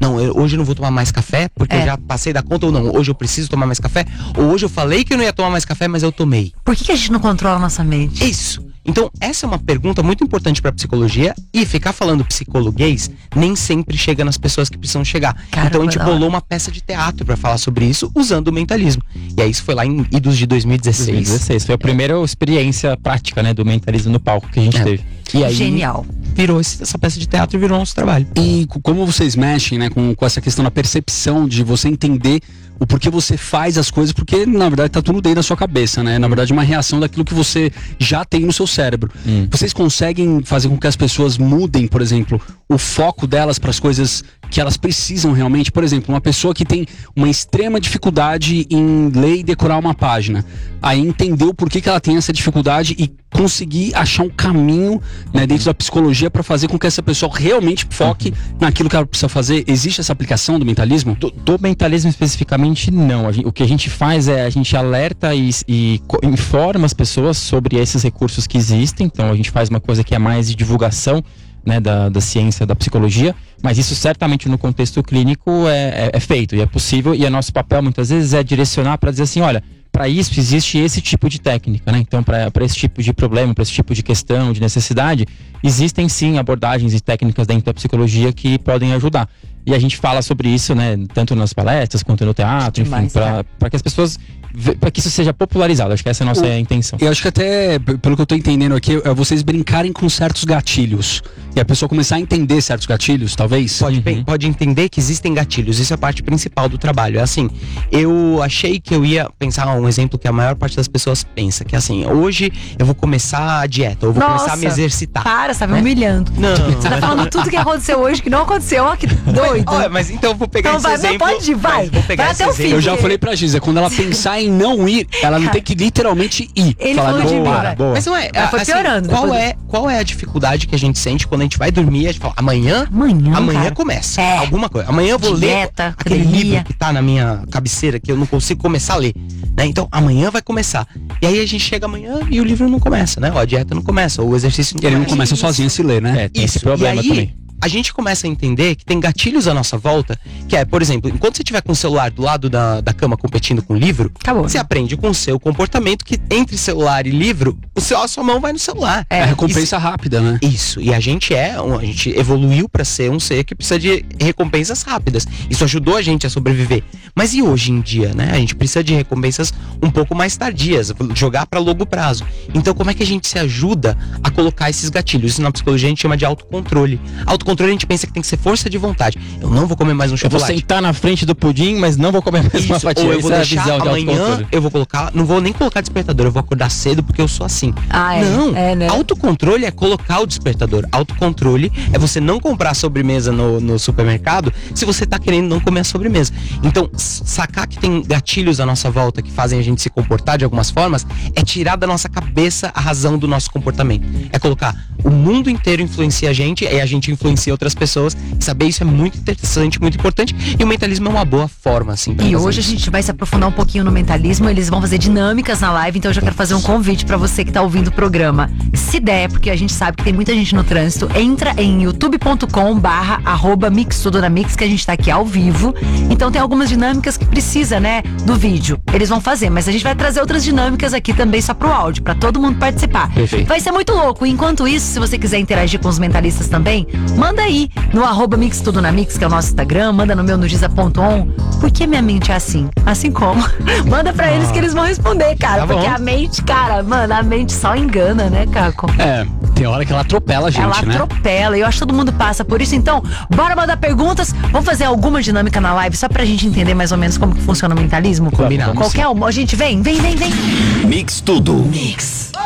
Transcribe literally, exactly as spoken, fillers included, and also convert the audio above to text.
não, eu, hoje eu não vou tomar mais café, porque É. eu já passei da conta, ou não, hoje eu preciso tomar mais café, ou hoje eu falei que eu não ia tomar mais café, mas eu tomei. Por que, que a gente não controla a nossa mente? Isso. Então, essa é uma pergunta muito importante pra psicologia, e ficar falando psicologuês nem sempre chega nas pessoas que precisam chegar. Caramba, então a gente da hora. bolou uma peça de teatro pra falar sobre isso, usando o mentalismo. E aí isso foi lá em idos de dois mil e dezesseis. dois mil e dezesseis. Foi a primeira experiência prática, né, do mentalismo no palco que a gente É. teve. E aí Genial. virou esse- essa peça de teatro e virou nosso trabalho. E co- como vocês mexem, né, com, com essa questão da percepção de você entender o porquê você faz as coisas, porque na verdade tá tudo dentro da sua cabeça, né? Na verdade, uma reação daquilo que você já tem no seu cérebro. Hum. Vocês conseguem fazer com que as pessoas mudem, por exemplo, o foco delas para as coisas que elas precisam realmente? Por exemplo, uma pessoa que tem uma extrema dificuldade em ler e decorar uma página, aí entender o porquê que ela tem essa dificuldade e conseguir achar um caminho, né, dentro da psicologia para fazer com que essa pessoa realmente foque naquilo que ela precisa fazer. Existe essa aplicação do mentalismo? Do, do mentalismo especificamente, não. A gente- o que a gente faz é a gente alerta e, e co- informa as pessoas sobre esses recursos que existem. Então a gente faz uma coisa que é mais de divulgação, né, da, da ciência, da psicologia, mas isso certamente no contexto clínico é, é, é feito e é possível, e é nosso papel muitas vezes é direcionar para dizer assim, olha, para isso existe esse tipo de técnica, né? Então para esse tipo de problema, para esse tipo de questão, de necessidade, existem sim abordagens e técnicas dentro da psicologia que podem ajudar. E a gente fala sobre isso, né, tanto nas palestras quanto no teatro, enfim, Demais, para para que as pessoas, para que isso seja popularizado. Acho que essa é a nossa O- intenção. Eu acho que até, p- pelo que eu tô entendendo aqui, é vocês brincarem com certos gatilhos. E a pessoa começar a entender certos gatilhos, talvez? Pode, Uhum. pe- pode entender que existem gatilhos, isso é a parte principal do trabalho. É assim, eu achei que eu ia pensar um exemplo que a maior parte das pessoas pensa, que é assim, hoje eu vou começar a dieta, ou vou Nossa. começar a me exercitar. Para, você tá me né? humilhando. Não, Você tá falando tudo que aconteceu hoje, que não aconteceu. Ó, que doido. Olha, mas então eu vou pegar Então esse vai, não, exemplo. pode ir, vai. mas Vou pegar Vai esse até o fim. exemplo. Eu já falei pra Giza, quando ela pensar em não ir, ela não tem que literalmente ir. Ele Falar, falou de não, mim, para. vai. boa. Mas não é, Mas foi assim, piorando qual depois é, qual é a dificuldade que a gente sente quando a gente vai dormir e a gente fala, amanhã, Amanhã, amanhã cara. começa É. alguma coisa. Amanhã eu vou Dieta, ler aquele academia. livro que tá na minha cabeceira que eu não consigo começar a ler, né? Então amanhã vai começar. E aí a gente chega amanhã e o livro não começa, né? Ou a dieta não começa, ou o exercício não Ele não começa. começa sozinho a se ler, né? É, tem Isso, esse problema e aí, também. a gente começa a entender que tem gatilhos à nossa volta, que é, por exemplo, enquanto você estiver com o celular do lado da, da cama competindo com o livro, Acabou. você aprende com o seu comportamento que entre celular e livro, o seu, a sua mão vai no celular. É a recompensa rápida, né? Isso, e a gente é, um- a gente evoluiu pra ser um ser que precisa de recompensas rápidas. Isso ajudou a gente a sobreviver. Mas e hoje em dia, né? A gente precisa de recompensas um pouco mais tardias, jogar pra longo prazo. Então, como é que a gente se ajuda a colocar esses gatilhos? Isso na psicologia a gente chama de autocontrole. Autocontrole a gente pensa que tem que ser força de vontade. Eu não vou comer mais um Eu vou chocolate. sentar na frente do pudim, mas não vou comer mais uma Isso, fatia. ou eu Isso vou é a deixar visão de amanhã, autocontrole. eu vou colocar, não vou nem colocar despertador, eu vou acordar cedo porque eu sou assim. Ah, é. Não, É, né? autocontrole é colocar o despertador. Autocontrole é você não comprar sobremesa no, no supermercado se você tá querendo não comer a sobremesa. Então, s- sacar que tem gatilhos à nossa volta que fazem a gente se comportar de algumas formas é tirar da nossa cabeça a razão do nosso comportamento. É colocar o mundo inteiro influencia a gente e a gente influencia outras pessoas. E saber isso é muito interessante, muito importante. E o mentalismo é uma boa forma, assim. pra E fazer hoje a isso. gente vai se aprofundar um pouquinho no mentalismo. Eles vão fazer dinâmicas na live, então eu já quero fazer um convite pra você que tá ouvindo o programa. Se der, porque a gente sabe que tem muita gente no trânsito, entra em youtube ponto com barra arroba mix tudo na mix, que a gente tá aqui ao vivo. Então tem algumas dinâmicas que precisa, né, do vídeo. Eles vão fazer, mas a gente vai trazer outras dinâmicas aqui também só pro áudio, pra todo mundo participar. Perfeito. Vai ser muito louco. Enquanto isso, se você quiser interagir com os mentalistas também, manda aí no arroba mix tudo na mix, que é o nosso Instagram, manda no meu no giza ponto on. Por que minha mente é assim? Assim como? Manda pra eles que eles vão responder, cara. Tá bom. Porque a mente, cara, mano, a mente só engana, né, Caco? É, tem hora que ela atropela a gente, Ela né? atropela, eu acho que todo mundo passa por isso. Então, bora mandar perguntas. Vamos fazer alguma dinâmica na live só pra gente entender mais ou menos como que funciona o mentalismo? Combinado. Qualquer uma. A gente vem, vem, vem, vem. Mix Tudo. Mix.